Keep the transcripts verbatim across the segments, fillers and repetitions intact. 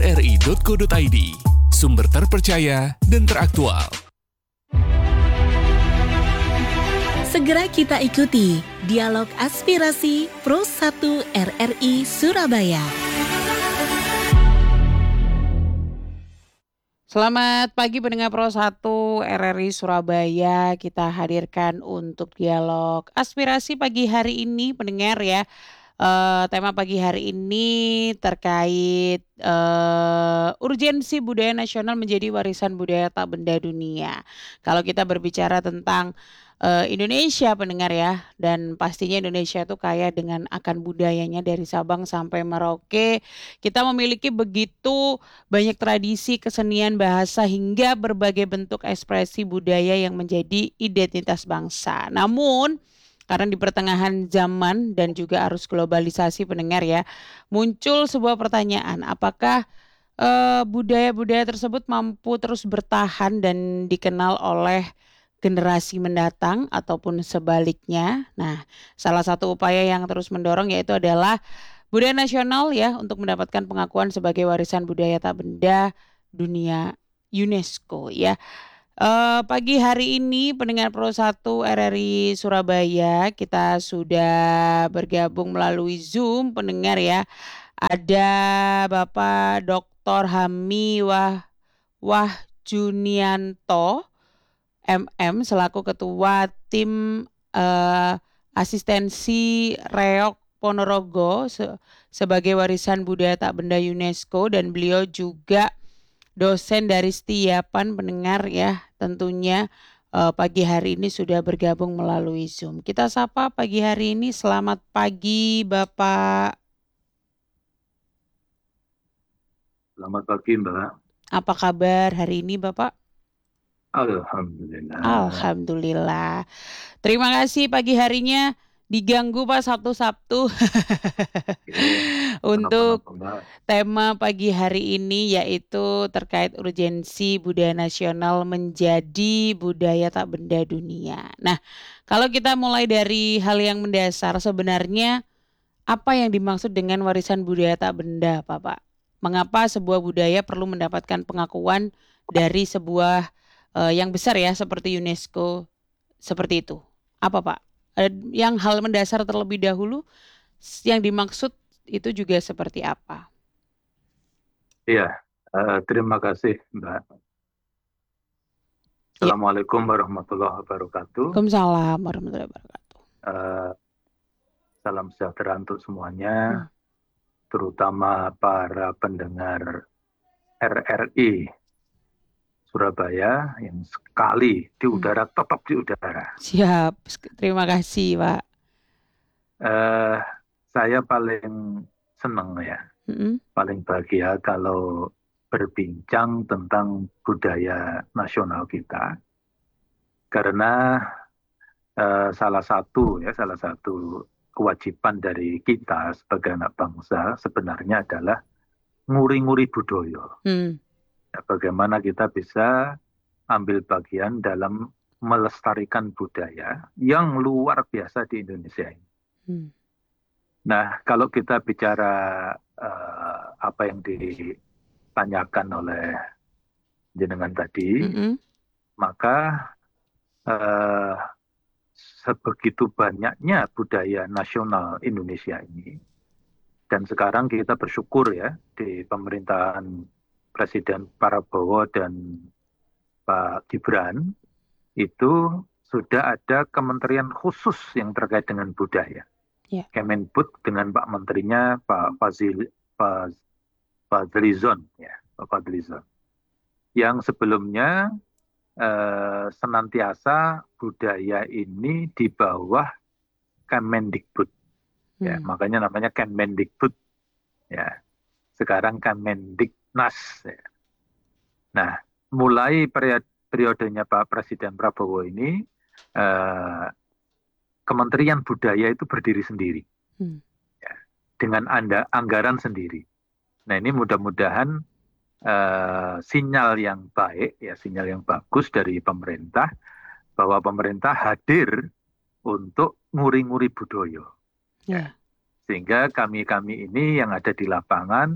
r i dot co dot i d, sumber terpercaya dan teraktual. Segera kita ikuti dialog aspirasi Pro satu R R I Surabaya. Selamat pagi pendengar Pro satu R R I Surabaya. Kita hadirkan untuk dialog aspirasi pagi hari ini pendengar ya. Uh, tema pagi hari ini terkait uh, urgensi budaya nasional menjadi warisan budaya tak benda dunia. Kalau kita berbicara tentang uh, Indonesia pendengar ya, dan pastinya Indonesia itu kaya dengan akan budayanya dari Sabang sampai Merauke. Kita memiliki begitu banyak tradisi, kesenian, bahasa hingga berbagai bentuk ekspresi budaya yang menjadi identitas bangsa. Namun karena di pertengahan zaman dan juga arus globalisasi pendengar ya, muncul sebuah pertanyaan, apakah uh, budaya-budaya tersebut mampu terus bertahan dan dikenal oleh generasi mendatang ataupun sebaliknya. Nah, salah satu upaya yang terus mendorong yaitu adalah budaya nasional ya untuk mendapatkan pengakuan sebagai warisan budaya tak benda dunia UNESCO ya. Uh, pagi hari ini pendengar Pro satu R R I Surabaya kita sudah bergabung melalui Zoom pendengar ya. Ada Bapak Doktor Hami Wah Wahjunianto M M selaku Ketua Tim uh, Asistensi Reok Ponorogo se- sebagai warisan budaya tak benda UNESCO, dan beliau juga dosen dari Setiapan pendengar ya, tentunya uh, pagi hari ini sudah bergabung melalui Zoom. Kita sapa pagi hari ini, selamat pagi Bapak. Selamat pagi Mbak. Apa kabar hari ini Bapak? Alhamdulillah. Alhamdulillah. Terima kasih pagi harinya diganggu Pak Sabtu-Sabtu untuk tema pagi hari ini yaitu terkait urgensi budaya nasional menjadi budaya tak benda dunia. Nah, kalau kita mulai dari hal yang mendasar, sebenarnya apa yang dimaksud dengan warisan budaya tak benda, Pak? Mengapa sebuah budaya perlu mendapatkan pengakuan dari sebuah uh, yang besar ya seperti UNESCO seperti itu? Apa Pak? Yang hal mendasar terlebih dahulu yang dimaksud itu juga seperti apa? Iya, uh, terima kasih Mbak. Assalamualaikum ya. warahmatullahi wabarakatuh. Waalaikumsalam warahmatullahi wabarakatuh. Uh, salam sejahtera untuk semuanya, hmm. terutama para pendengar R R I Surabaya yang sekali di udara, hmm. tetap di udara. Siap, terima kasih Pak. Uh, saya paling senang ya, hmm. paling bahagia kalau berbincang tentang budaya nasional kita, karena uh, salah satu ya salah satu kewajiban dari kita sebagai anak bangsa sebenarnya adalah nguri-nguri budaya. Hmm. Bagaimana kita bisa ambil bagian dalam melestarikan budaya yang luar biasa di Indonesia ini. Hmm. Nah, kalau kita bicara uh, apa yang ditanyakan oleh jenengan tadi, mm-hmm. maka uh, sebegitu banyaknya budaya nasional Indonesia ini, dan sekarang kita bersyukur ya di pemerintahan Presiden Prabowo dan Pak Gibran itu sudah ada kementerian khusus yang terkait dengan budaya. Yeah. Kemenbud dengan Pak Menterinya Pak Fazil Pak Fadlizon ya, Pak Fadlizon. Yang sebelumnya eh, senantiasa budaya ini di bawah Kemendikbud. Hmm. Ya, makanya namanya Kemendikbud. Ya. Sekarang Kemendiknas. Ya. Nah, mulai periodenya Pak Presiden Prabowo ini, eh, Kementerian Budaya itu berdiri sendiri, hmm. ya, dengan anda, anggaran sendiri. Nah, ini mudah-mudahan eh, sinyal yang baik, ya sinyal yang bagus dari pemerintah, bahwa pemerintah hadir untuk nguri-nguri budaya. Yeah. Ya. Sehingga kami-kami ini yang ada di lapangan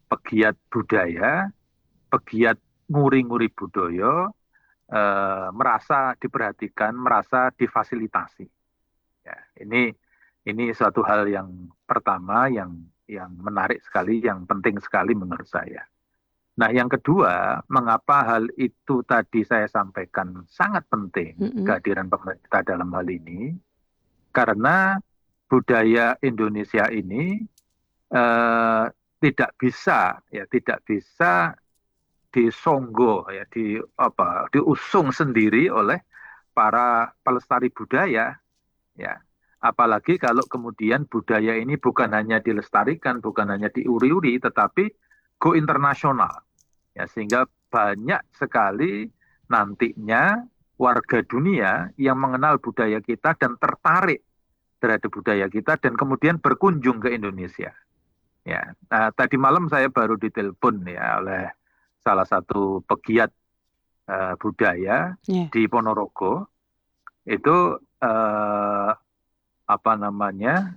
pegiat budaya, pegiat nguri-nguri budaya, eh, merasa diperhatikan, merasa difasilitasi. Ya, ini ini suatu hal yang pertama yang yang menarik sekali, yang penting sekali menurut saya. Nah, yang kedua, mengapa hal itu tadi saya sampaikan sangat penting Mm-mm. kehadiran pemerintah dalam hal ini, karena budaya Indonesia ini eh, tidak bisa ya tidak bisa disonggo ya di apa diusung sendiri oleh para pelestari budaya ya. Apalagi kalau kemudian budaya ini bukan hanya dilestarikan, bukan hanya diuri-uri, tetapi go internasional. Ya, sehingga banyak sekali nantinya warga dunia yang mengenal budaya kita dan tertarik terhadap budaya kita dan kemudian berkunjung ke Indonesia. Ya, nah, tadi malam saya baru ditelepon ya oleh salah satu pegiat uh, budaya Yeah. di Ponorogo. Itu uh, apa namanya,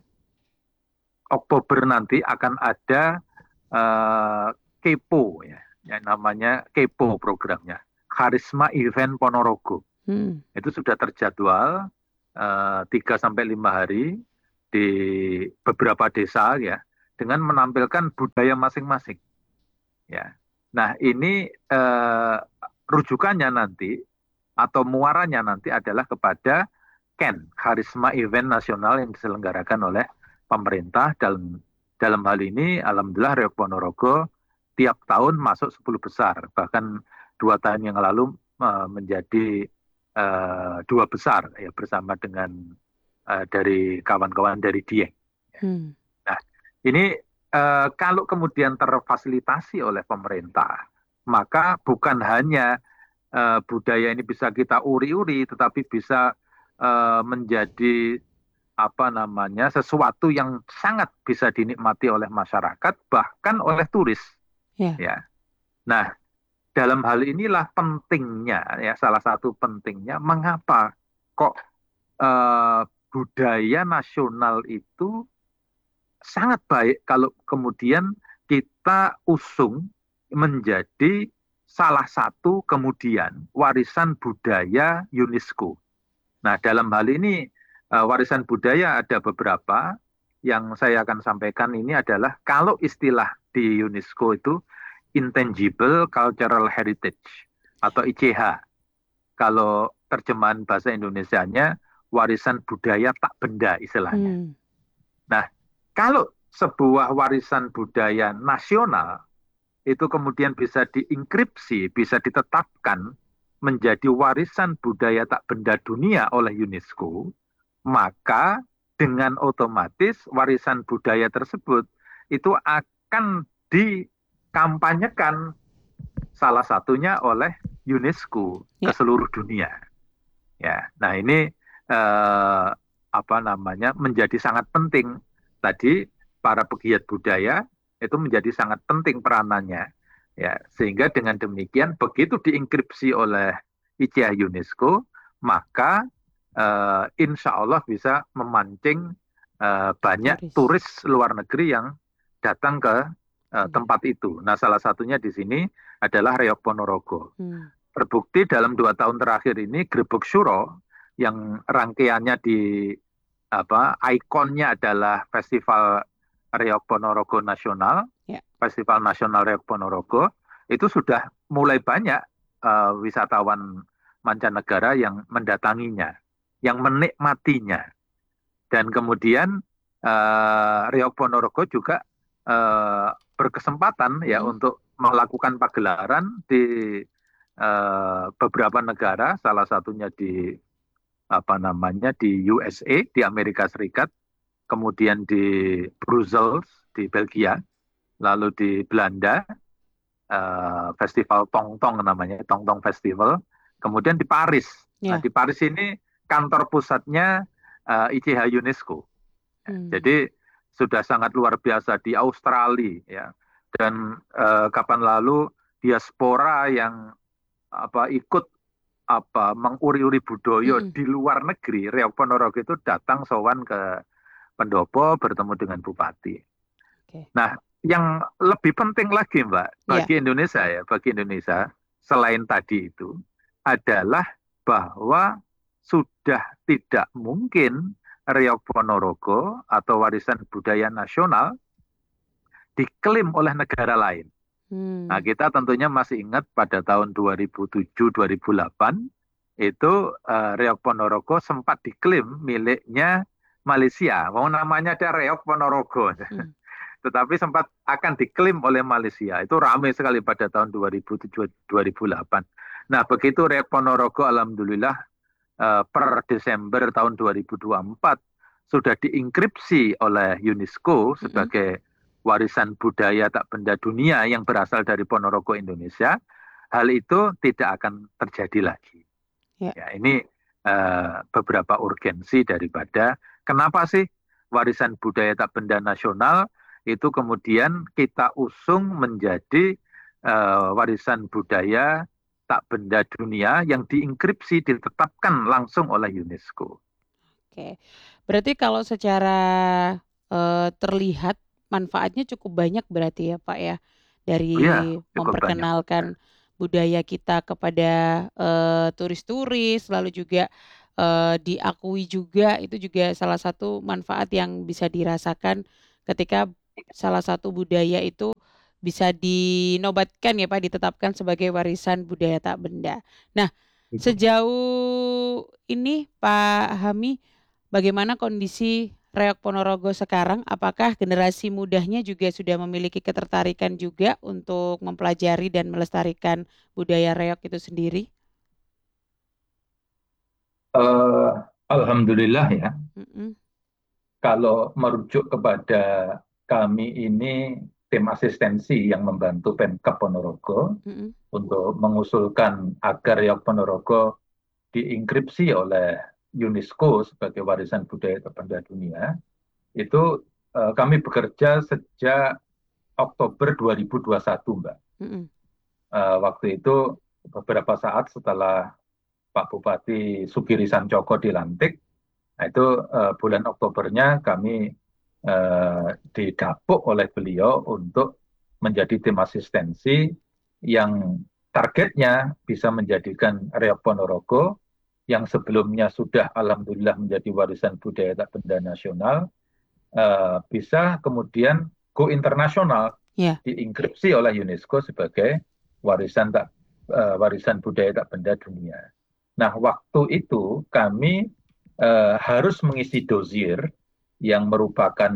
Oktober nanti akan ada uh, Kepo ya, yang namanya Kepo programnya, Karisma Event Ponorogo. Hmm. Itu sudah terjadwal uh, tiga sampai lima hari di beberapa desa ya, dengan menampilkan budaya masing-masing. Ya. Nah, ini uh, rujukannya nanti atau muaranya nanti adalah kepada K E N, Karisma Event Nasional yang diselenggarakan oleh pemerintah. Dalam dalam hal ini, alhamdulillah Reok Ponorogo tiap tahun masuk sepuluh besar. Bahkan dua tahun yang lalu uh, menjadi uh, dua besar ya, bersama dengan uh, dari kawan-kawan dari Dieng. Hmm. Nah, ini uh, kalau kemudian terfasilitasi oleh pemerintah, maka bukan hanya uh, budaya ini bisa kita uri-uri, tetapi bisa Uh, menjadi apa namanya sesuatu yang sangat bisa dinikmati oleh masyarakat, bahkan oleh turis. Yeah. Ya. Nah, dalam hal inilah pentingnya ya, salah satu pentingnya mengapa kok uh, budaya nasional itu sangat baik kalau kemudian kita usung menjadi salah satu kemudian warisan budaya UNESCO. Nah, dalam hal ini uh, warisan budaya ada beberapa yang saya akan sampaikan. Ini adalah kalau istilah di UNESCO itu Intangible Cultural Heritage atau I C H. Kalau terjemahan bahasa Indonesianya warisan budaya tak benda istilahnya. Hmm. Nah, kalau sebuah warisan budaya nasional itu kemudian bisa dienkripsi, bisa ditetapkan menjadi warisan budaya tak benda dunia oleh UNESCO, maka dengan otomatis warisan budaya tersebut itu akan dikampanyekan salah satunya oleh UNESCO Ya. ke seluruh dunia. Ya, nah ini eh, apa namanya menjadi sangat penting. Tadi para pegiat budaya itu menjadi sangat penting peranannya. Ya, sehingga dengan demikian begitu dienkripsi oleh I C H UNESCO, maka uh, insya Allah bisa memancing uh, banyak Turis. turis luar negeri yang datang ke uh, tempat itu. Nah, salah satunya di sini adalah Reok Ponorogo. Hmm. Terbukti dalam dua tahun terakhir ini Grebek Suro yang rangkaiannya di apa ikonnya adalah Festival Reok Ponorogo Nasional. Ya. Festival Nasional Reok Ponorogo itu sudah mulai banyak uh, wisatawan mancanegara yang mendatanginya, yang menikmatinya. Dan kemudian uh, Reok Ponorogo juga uh, berkesempatan ya Hmm. untuk melakukan pagelaran di uh, beberapa negara, salah satunya di apa namanya di U S A, di Amerika Serikat, kemudian di Brussels di Belgia, lalu di Belanda, uh, festival Tong-Tong namanya, Tong-Tong Festival. Kemudian di Paris. Ya. Nah, di Paris ini kantor pusatnya uh, I C H UNESCO. Hmm. Jadi sudah sangat luar biasa di Australia ya. Dan uh, kapan lalu diaspora yang apa ikut apa menguri-uri budaya Mm-mm. di luar negeri, Reok Ponorogo itu datang sowan ke pendopo bertemu dengan bupati. Oke. Nah, yang lebih penting lagi, Mbak, Ya. bagi Indonesia ya, bagi Indonesia selain tadi itu adalah bahwa sudah tidak mungkin Reok Ponorogo atau warisan budaya nasional diklaim oleh negara lain. Nah, Hmm. kita tentunya masih ingat pada tahun dua ribu tujuh dua ribu delapan itu eh, Reok Ponorogo sempat diklaim miliknya Malaysia. Mau namanya ada Reok Ponorogo. Hmm. Tetapi sempat akan diklaim oleh Malaysia. Itu ramai sekali pada tahun dua ribu tujuh dua ribu delapan. Nah, begitu Reok Ponorogo alhamdulillah eh, per Desember tahun dua ribu dua puluh empat sudah diinkripsi oleh UNESCO Mm-mm. sebagai warisan budaya tak benda dunia yang berasal dari Ponorogo Indonesia, hal itu tidak akan terjadi lagi. Ya. Ya, ini eh, beberapa urgensi daripada kenapa sih warisan budaya tak benda nasional itu kemudian kita usung menjadi eh, warisan budaya tak benda dunia yang diinkripsi ditetapkan langsung oleh UNESCO. Oke, berarti kalau secara eh, terlihat manfaatnya cukup banyak berarti ya Pak ya, dari Iya, cukup banyak. memperkenalkan budaya kita kepada eh, turis-turis, lalu juga eh, diakui juga, itu juga salah satu manfaat yang bisa dirasakan ketika salah satu budaya itu bisa dinobatkan ya Pak, ditetapkan sebagai warisan budaya tak benda. Nah, sejauh ini Pak Hami, bagaimana kondisi Reok Ponorogo sekarang? Apakah generasi mudanya juga sudah memiliki ketertarikan juga untuk mempelajari dan melestarikan budaya Reok itu sendiri? Eh, Alhamdulillah ya, Mm-mm. kalau merujuk kepada kami ini tim asistensi yang membantu Pemkab Ponorogo Mm-mm. untuk mengusulkan agar Reok Ponorogo diinkripsi oleh UNESCO sebagai warisan budaya tak benda dunia, itu eh, kami bekerja sejak Oktober dua ribu dua puluh satu, Mbak. Mm-mm. Eh, waktu itu beberapa saat setelah Pak Bupati Sugiri Sancoko dilantik, nah itu eh, bulan Oktobernya kami eh, didapuk oleh beliau untuk menjadi tim asistensi yang targetnya bisa menjadikan Reok Ponorogo yang sebelumnya sudah alhamdulillah menjadi warisan budaya tak benda nasional, eh, bisa kemudian go internasional, Ya. diinkripsi oleh UNESCO sebagai warisan tak eh, warisan budaya tak benda dunia. Nah, waktu itu kami eh, harus mengisi dossier yang merupakan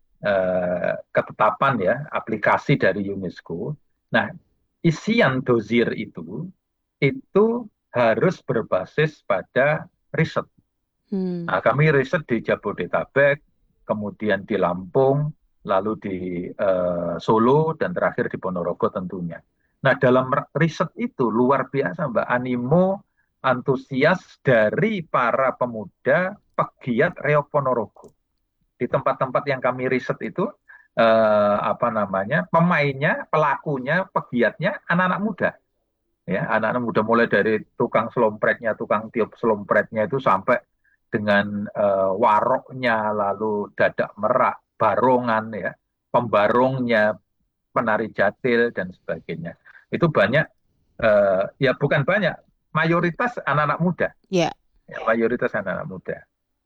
eh, ketetapan ya, aplikasi dari UNESCO. Nah, isian dossier itu itu harus berbasis pada riset. Hmm. Nah, kami riset di Jabodetabek, kemudian di Lampung, lalu di eh, Solo, dan terakhir di Ponorogo tentunya. Nah, dalam riset itu luar biasa, Mbak, animo antusias dari para pemuda pegiat Reok Ponorogo. Di tempat-tempat yang kami riset itu, eh, apa namanya, pemainnya, pelakunya, pegiatnya anak-anak muda. Ya, anak-anak muda mulai dari tukang selompretnya, tukang tiup selompretnya itu sampai dengan eh, waroknya, lalu dadak merak, barongan ya, pembarongnya, penari jatil dan sebagainya. Itu banyak, eh, ya bukan banyak, mayoritas anak-anak muda. Ya. Ya, mayoritas anak-anak muda.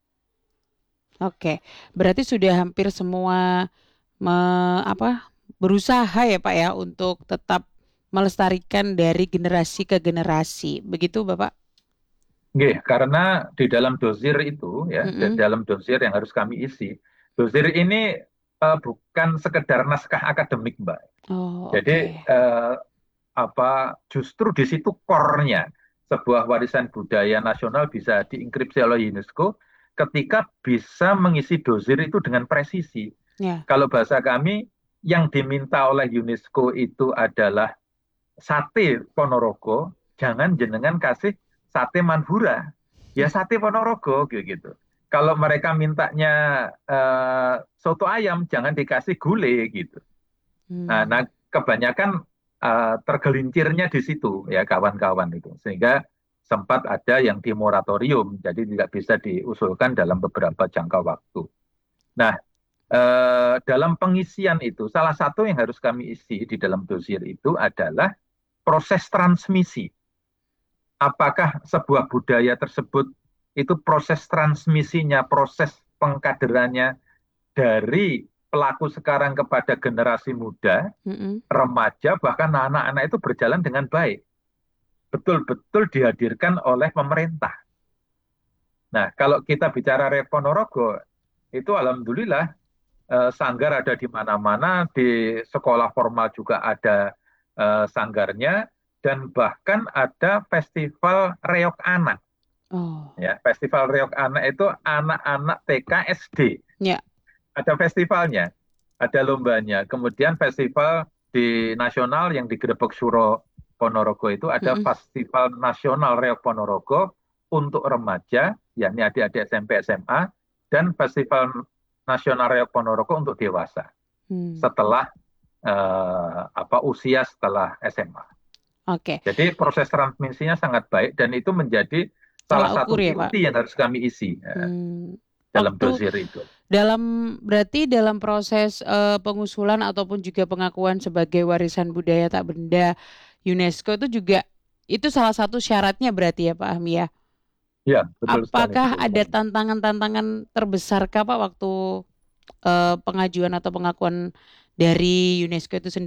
Oke, berarti sudah hampir semua me, apa berusaha ya Pak ya untuk tetap melestarikan dari generasi ke generasi. Begitu Bapak? Nggih, karena di dalam dossier itu ya, di Mm-mm. dalam dossier yang harus kami isi, dossier ini eh, bukan sekedar naskah akademik, Mbak. Oh, Jadi oke. eh, apa justru di situ core-nya sebuah warisan budaya nasional bisa diinkripsi oleh UNESCO ketika bisa mengisi dossier itu dengan presisi. Ya. Kalau bahasa kami, yang diminta oleh UNESCO itu adalah sate Ponorogo, jangan jenengan kasih sate Manhura, ya sate Ponorogo gitu. Kalau mereka mintanya eh, soto ayam, jangan dikasih gulai gitu. Nah, Hmm. nah kebanyakan eh, tergelincirnya di situ ya kawan-kawan itu, sehingga sempat ada yang di moratorium, jadi tidak bisa diusulkan dalam beberapa jangka waktu. Nah, eh, dalam pengisian itu, salah satu yang harus kami isi di dalam dosier itu adalah proses transmisi. Apakah sebuah budaya tersebut itu proses transmisinya, proses pengkaderannya dari pelaku sekarang kepada generasi muda, Mm-mm. remaja, bahkan anak-anak itu berjalan dengan baik. Betul-betul dihadirkan oleh pemerintah. Nah, kalau kita bicara Reok Ponorogo, itu alhamdulillah eh, sanggar ada di mana-mana, di sekolah formal juga ada eh, sanggarnya, dan bahkan ada festival Reok Anak. Oh, Ya, festival Reok Anak itu anak-anak T K S D. ya. Ada festivalnya, ada lombanya. Kemudian festival di nasional yang di Grebek Suro Ponorogo itu ada Mm-mm. Festival Nasional Reok Ponorogo untuk remaja, yakni adik-adik S M P S M A, dan Festival Nasional Reok Ponorogo untuk dewasa Hmm. setelah eh, apa usia setelah S M A. Oke, Jadi proses transmisinya sangat baik dan itu menjadi salah salah satu ukur ya, Pak. Q T yang harus kami isi eh, Hmm. dalam Waktu dosier itu. dalam berarti dalam proses eh, pengusulan ataupun juga pengakuan sebagai warisan budaya tak benda UNESCO itu juga itu salah satu syaratnya berarti ya Pak Ahmi ya. Ya, betul sekali. Apakah betul ada sekali. tantangan-tantangan terbesar Kak Pak waktu eh, pengajuan atau pengakuan dari UNESCO itu sendiri?